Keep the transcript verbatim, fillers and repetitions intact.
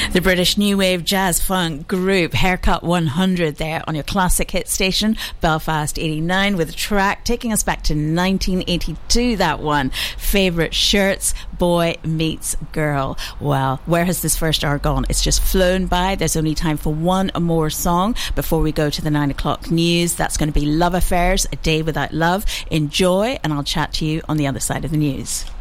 The British new wave jazz funk group Haircut one hundred there on your classic hit station Belfast eighty-nine, with a track taking us back to nineteen eighty-two. That one, Favourite Shirts, Boy Meets Girl. Well, where has this first hour gone? It's just flown by. There's only time for one more song before we go to the nine o'clock news. That's going to be Love Affairs, A Day Without Love. Enjoy, and I'll chat to you on the other side of the news.